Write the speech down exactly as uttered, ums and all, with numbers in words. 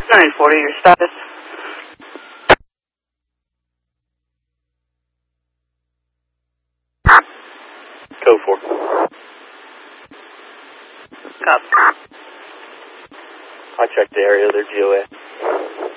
nine forty, your status. Code four. Copy. I checked the area, they're G O A.